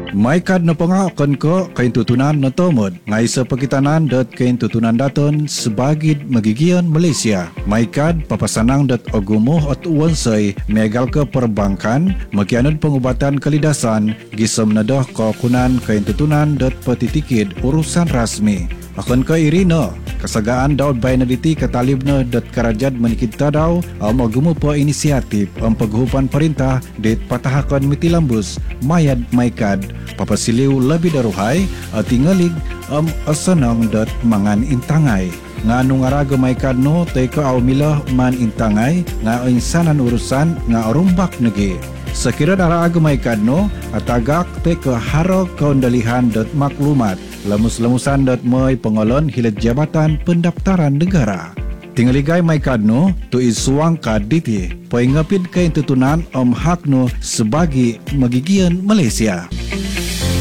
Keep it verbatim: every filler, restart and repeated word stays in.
Maikad na pangakon ko kain tutunan na tomod ngay sa pagkitanan dot kain tutunan daton sebagid magigian Malaysia. Maikad papasanang dot ogumo at uwansay megal ke perbankan makianod pengobatan kalidasan gisam na doh kakunan kain tutunan dot patitikid urusan rasmi. Akon ka irino kasagaan daw bay na diti katalib na dot karajad manikita daw ang magumo po inisiatif ang paghupan perintah dit patahakon mitilambus mayad maikad papasiliw labi daruhay at tingalig ang asanang dot mangan intangay. Nga nung araga maikad no tay ka aw mila man intangay nga insanan urusan nga arumbak nagi. Sa kirad araga maikad no atagak tay ka haro kaundalihan dot maklumat lamus-lamusan dot moy pangolon hilad jabatan pendaftaran negara. Tingaligay may kadno tu isuang kad diti poy ngapid kay tutunan om hakno sebagi magigian Malaysia.